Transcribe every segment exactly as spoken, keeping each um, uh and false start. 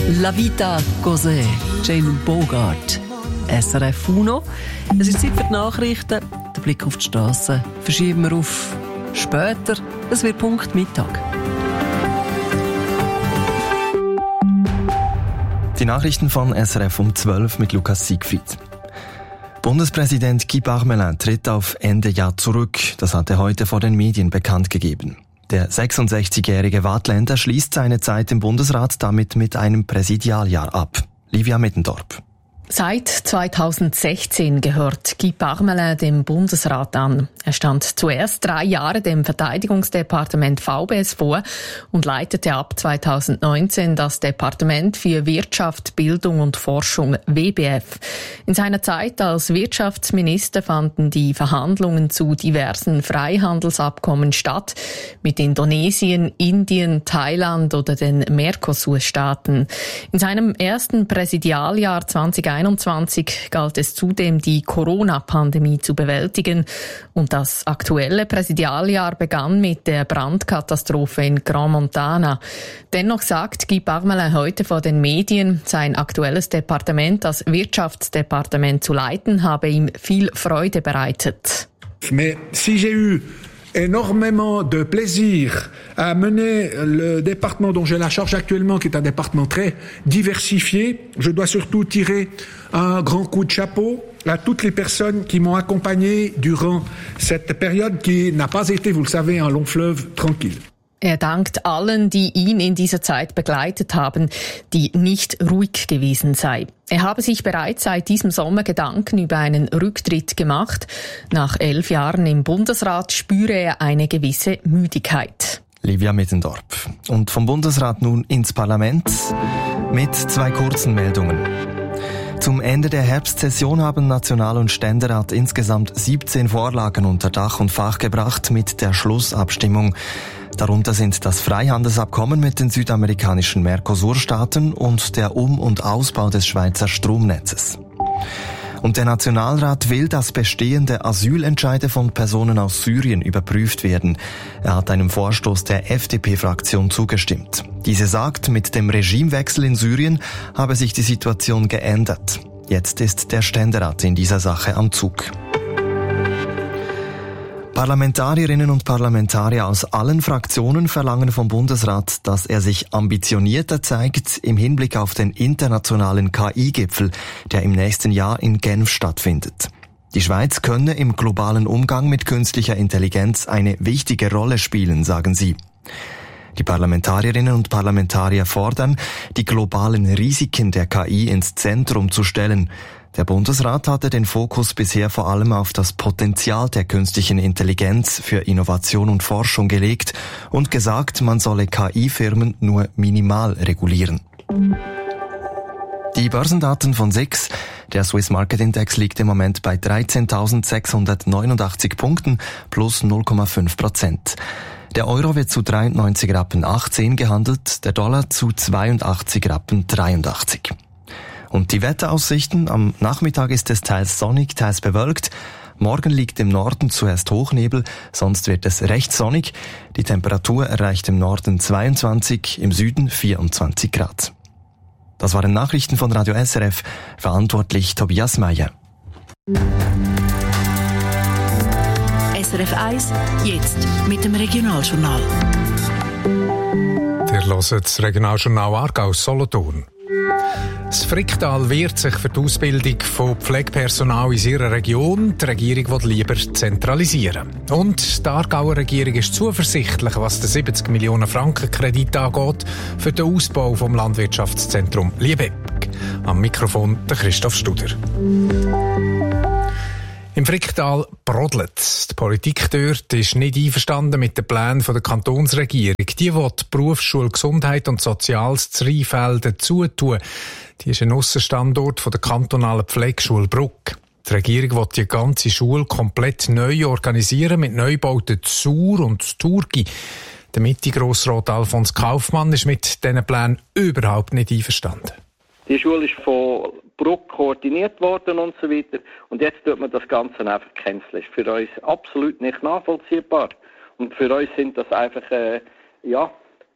La Vita Cos'è, Jane Bogart, S R F Uno. Es ist Zeit für die Nachrichten. Der Blick auf die Straße verschieben wir auf später. Es wird Punkt Mittag. Die Nachrichten von S R F um zwölf mit Lukas Siegfried. Bundespräsident Guy Parmelin tritt auf Ende Jahr zurück. Das hat er heute vor den Medien bekannt gegeben. Der sechsundsechzigjährige Waadtländer schließt seine Zeit im Bundesrat damit mit einem Präsidialjahr ab. Livia Mittendorp. Seit zweitausendsechzehn gehört Guy Parmelin dem Bundesrat an. Er stand zuerst drei Jahre dem Verteidigungsdepartement V B S vor und leitete ab zweitausendneunzehn das Departement für Wirtschaft, Bildung und Forschung W B F. In seiner Zeit als Wirtschaftsminister fanden die Verhandlungen zu diversen Freihandelsabkommen statt, mit Indonesien, Indien, Thailand oder den Mercosur-Staaten. In seinem ersten Präsidialjahr zweitausendeinundzwanzig galt es zudem, die Corona-Pandemie zu bewältigen. Und das aktuelle Präsidialjahr begann mit der Brandkatastrophe in Grand Montana. Dennoch sagt Guy Parmelin heute vor den Medien, sein aktuelles Departement, das Wirtschaftsdepartement zu leiten, habe ihm viel Freude bereitet. Mais si j'ai eu énormément de plaisir à mener le département dont j'ai la charge actuellement, qui est un département très diversifié. Je dois surtout tirer un grand coup de chapeau à toutes les personnes qui m'ont accompagné durant cette période qui n'a pas été, vous le savez, un long fleuve tranquille. Er dankt allen, die ihn in dieser Zeit begleitet haben, die nicht ruhig gewesen sei. Er habe sich bereits seit diesem Sommer Gedanken über einen Rücktritt gemacht. Nach elf Jahren im Bundesrat spüre er eine gewisse Müdigkeit. Livia Mittendorp. Und vom Bundesrat nun ins Parlament mit zwei kurzen Meldungen. Zum Ende der Herbstsession haben National- und Ständerat insgesamt siebzehn Vorlagen unter Dach und Fach gebracht mit der Schlussabstimmung. Darunter sind das Freihandelsabkommen mit den südamerikanischen Mercosur-Staaten und der Um- und Ausbau des Schweizer Stromnetzes. Und der Nationalrat will, dass bestehende Asylentscheide von Personen aus Syrien überprüft werden. Er hat einem Vorstoß der F D P-Fraktion zugestimmt. Diese sagt, mit dem Regimewechsel in Syrien habe sich die Situation geändert. Jetzt ist der Ständerat in dieser Sache am Zug. Parlamentarierinnen und Parlamentarier aus allen Fraktionen verlangen vom Bundesrat, dass er sich ambitionierter zeigt im Hinblick auf den internationalen K I-Gipfel, der im nächsten Jahr in Genf stattfindet. Die Schweiz könne im globalen Umgang mit künstlicher Intelligenz eine wichtige Rolle spielen, sagen sie. Die Parlamentarierinnen und Parlamentarier fordern, die globalen Risiken der K I ins Zentrum zu stellen. Der Bundesrat hatte den Fokus bisher vor allem auf das Potenzial der künstlichen Intelligenz für Innovation und Forschung gelegt und gesagt, man solle K I-Firmen nur minimal regulieren. Die Börsendaten von S I X. Der Swiss Market Index liegt im Moment bei dreizehntausendsechshundertneunundachtzig Punkten plus null Komma fünf Prozent. Der Euro wird zu dreiundneunzig Rappen achtzehn gehandelt, der Dollar zu zweiundachtzig Rappen dreiundachtzig. Und die Wetteraussichten: am Nachmittag ist es teils sonnig, teils bewölkt. Morgen liegt im Norden zuerst Hochnebel, sonst wird es recht sonnig. Die Temperatur erreicht im Norden zweiundzwanzig, im Süden vierundzwanzig Grad. Das waren Nachrichten von Radio S R F, verantwortlich Tobias Meyer. S R F eins, jetzt mit dem Regionaljournal. Ihr hört das Regionaljournal Aargau Solothurn. Das Fricktal wehrt sich für die Ausbildung von Pflegepersonal in ihrer Region. Die Regierung will lieber zentralisieren. Und die Aargauer Regierung ist zuversichtlich, was den siebzig Millionen Franken Kredit angeht, für den Ausbau vom Landwirtschaftszentrum Liebeck. Am Mikrofon der Christoph Studer. Im Fricktal brodelt. Die Politik dort ist nicht einverstanden mit den Plänen der Kantonsregierung. Die will die Berufsschule Gesundheit und Soziales zu Rheinfelden zutun. Die ist ein Aussenstandort der kantonalen Pflegeschule Bruck. Die Regierung will die ganze Schule komplett neu organisieren mit Neubauten Sur und Turgi. Der Mitte-Grossrat Alfons Kaufmann ist mit diesen Plänen überhaupt nicht einverstanden. Die Schule ist von Bruck koordiniert worden und so weiter. Und jetzt tut man das Ganze einfach canceln. Ist für uns absolut nicht nachvollziehbar. Und für uns sind das einfach, äh, ja,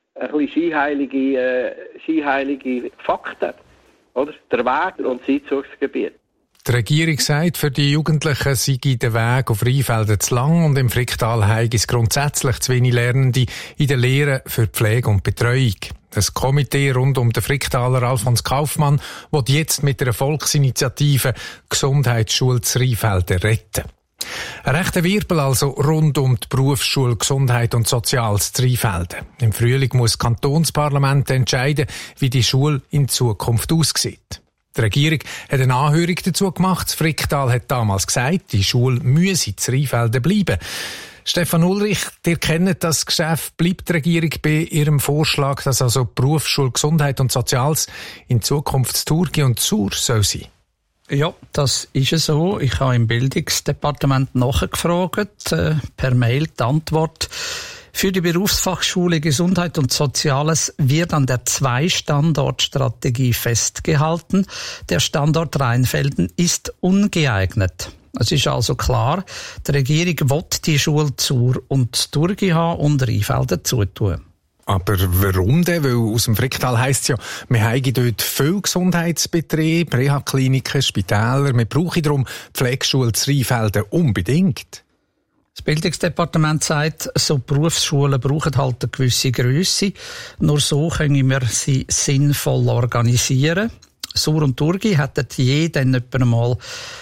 ein bisschen skiheilige, äh, skiheilige Fakten, oder? Der Weg und das Einzugsgebiet. Die Regierung sagt, für die Jugendlichen sei der Weg auf Rheinfelden zu lang und im Fricktal habe es grundsätzlich zu wenig Lernende in der Lehre für Pflege und Betreuung. Das Komitee rund um den Fricktaler Alfons Kaufmann will jetzt mit einer Volksinitiative Gesundheitsschule zu Rheinfelden retten. Ein rechter Wirbel also rund um die Berufsschule Gesundheit und Soziales zu Rheinfelden. Im Frühling muss das Kantonsparlament entscheiden, wie die Schule in Zukunft aussieht. Die Regierung hat eine Anhörung dazu gemacht. Das Fricktal hat damals gesagt, die Schule müsse zu Rheinfelden bleiben. Stefan Ulrich, ihr kennt das Geschäft. Bleibt die Regierung bei ihrem Vorschlag, dass also die Berufsschule Gesundheit und Soziales in Zukunft zu Thurgau und Chur soll sein? Ja, das ist es so. Ich habe im Bildungsdepartement nachgefragt, äh, per Mail die Antwort. Für die Berufsfachschule Gesundheit und Soziales wird an der Zwei-Standort-Strategie festgehalten. Der Standort Rheinfelden ist ungeeignet. Es ist also klar, die Regierung will die Schule Chur und Thurgau haben und Rheinfelden zutun. Aber warum denn? Weil aus dem Fricktal heisst es ja, wir haben dort viele Gesundheitsbetriebe, Reha-Kliniken, Spitäler. Wir brauchen darum die Pflegeschule zu Rheinfelden unbedingt. Das Bildungsdepartement sagt, so Berufsschulen brauchen halt eine gewisse Grösse. Nur so können wir sie sinnvoll organisieren. Chur und Thurgau hätten je dann etwa einmal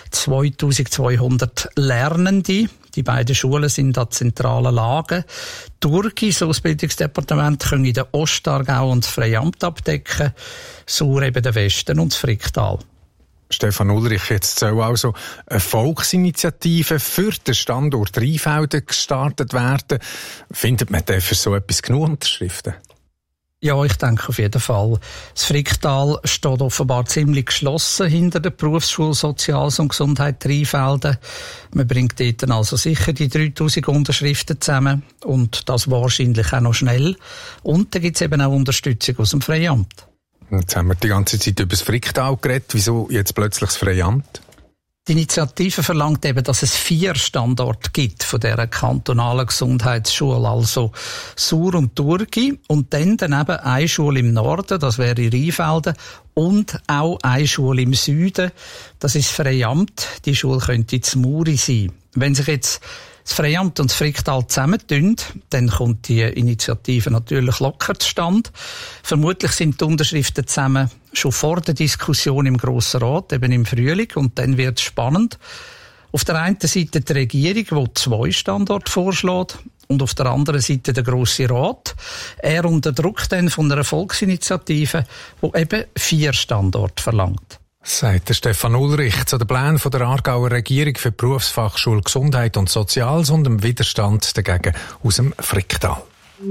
zweitausendzweihundert Lernende. Die beiden Schulen sind an zentralen Lagen. Thurgau, so das Bildungsdepartement, können den Ostargau und das Freiamt abdecken. Chur eben den Westen und das Fricktal. Stefan Ulrich, jetzt soll also eine Volksinitiative für den Standort Rheinfelden gestartet werden. Findet man denn für so etwas genug Unterschriften? Ja, ich denke auf jeden Fall. Das Fricktal steht offenbar ziemlich geschlossen hinter der Berufsschule Soziales und Gesundheit Rheinfelden. Man bringt dort also sicher die dreitausend Unterschriften zusammen und das wahrscheinlich auch noch schnell. Und da gibt es eben auch Unterstützung aus dem Freiamt. Jetzt haben wir die ganze Zeit über das Fricktal geredet. Wieso jetzt plötzlich das Freiamt? Die Initiative verlangt eben, dass es vier Standorte gibt von dieser kantonalen Gesundheitsschule, also Chur und Thurgau, und dann daneben eine Schule im Norden, das wäre Rheinfelden, und auch eine Schule im Süden, das ist das Freiamt. Die Schule könnte zu Muri sein. Wenn sich jetzt das Freiamt und das Fricktal zusammentun, dann kommt die Initiative natürlich locker zustande. Vermutlich sind die Unterschriften zusammen schon vor der Diskussion im Grossen Rat, eben im Frühling, und dann wird es spannend. Auf der einen Seite die Regierung, die zwei Standorte vorschlägt, und auf der anderen Seite der Grosse Rat. Er unter Druck dann von einer Volksinitiative, die eben vier Standorte verlangt. Sagt der Stefan Ulrich zu den Plänen der Aargauer Regierung für die Berufsfachschule Gesundheit und Soziales und dem Widerstand dagegen aus dem Fricktal.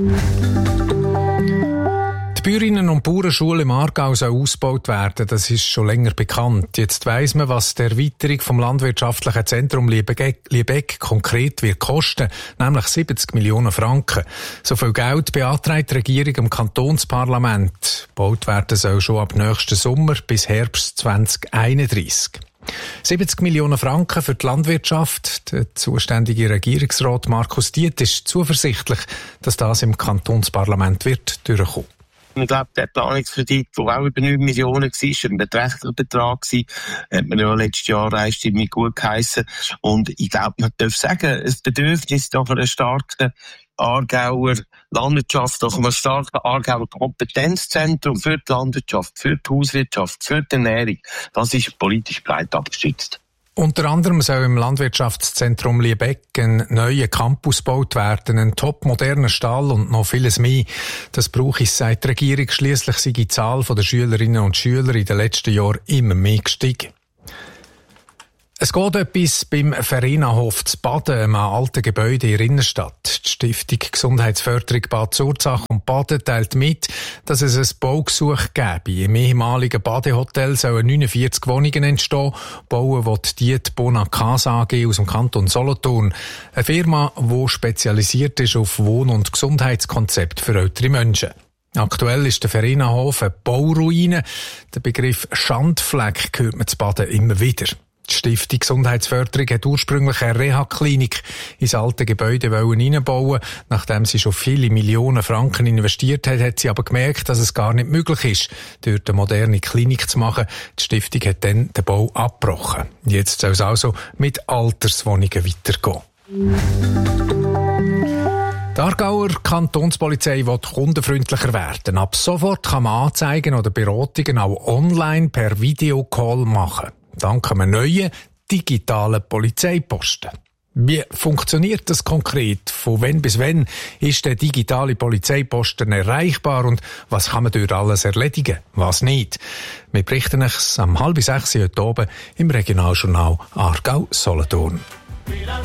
Die Bäuerinnen- und Bauernschule im Aargau soll ausgebaut werden, das ist schon länger bekannt. Jetzt weiss man, was die Erweiterung vom landwirtschaftlichen Zentrum Liebeck konkret wird kosten, nämlich siebzig Millionen Franken. So viel Geld beantragt die Regierung im Kantonsparlament. Gebaut werden soll schon ab nächsten Sommer bis Herbst zwanzig einunddreissig. siebzig Millionen Franken für die Landwirtschaft. Der zuständige Regierungsrat Markus Diet ist zuversichtlich, dass das im Kantonsparlament wird durchkommen. Ich glaube, der Planungskredit, der auch über neun Millionen war, ein beträchtlicher Betrag war, hat man ja letztes Jahr einstimmig gut geheissen. Und ich glaube, man darf sagen, das Bedürfnis nach einer starken Aargauer Landwirtschaft, nach einem starken Aargauer Kompetenzzentrum für die Landwirtschaft, für die Hauswirtschaft, für die Ernährung, das ist politisch breit abgestützt. Unter anderem soll im Landwirtschaftszentrum Liebeck ein neuer Campus gebaut werden, ein topmoderner Stall und noch vieles mehr. Das brauche es, sagt die Regierung. Schliesslich sei die Zahl der Schülerinnen und Schüler in den letzten Jahren immer mehr gestiegen. Es geht etwas beim Verenahof zu Baden, einem alten Gebäude in der Innenstadt. Die Stiftung Gesundheitsförderung Bad Zurzach und Baden teilt mit, dass es ein Baugesuch gäbe. Im ehemaligen Badehotel sollen neunundvierzig Wohnungen entstehen. Bauen wird die Bona Casa A G aus dem Kanton Solothurn. Eine Firma, die spezialisiert ist auf Wohn- und Gesundheitskonzepte für ältere Menschen. Aktuell ist der Verenahof eine Bauruine. Der Begriff Schandfleck hört man zu Baden immer wieder. Die Stiftung Gesundheitsförderung hat ursprünglich eine Reha-Klinik ins alte Gebäude hineinbauen. Nachdem sie schon viele Millionen Franken investiert hat, hat sie aber gemerkt, dass es gar nicht möglich ist, dort eine moderne Klinik zu machen. Die Stiftung hat dann den Bau abgebrochen. Jetzt soll es also mit Alterswohnungen weitergehen. Die Aargauer Kantonspolizei will kundenfreundlicher werden. Ab sofort kann man Anzeigen oder Beratungen auch online per Videocall machen. Dank einem neuen digitalen Polizeiposten. Wie funktioniert das konkret? Von wann bis wann ist der digitale Polizeiposten erreichbar und was kann man dort alles erledigen, was nicht? Wir berichten euch am halb sechs heute oben im Regionaljournal Aargau-Solothurn.